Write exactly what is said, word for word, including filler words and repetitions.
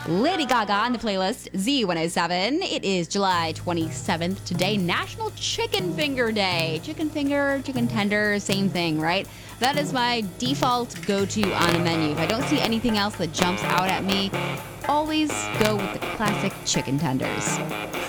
Lady Gaga on the playlist, Z one oh seven. It is July twenty-seventh today, National Chicken Finger Day. Chicken finger, chicken tender, same thing, right? That is my default go-to on a menu. If I don't see anything else that jumps out at me, always go with the classic chicken tenders.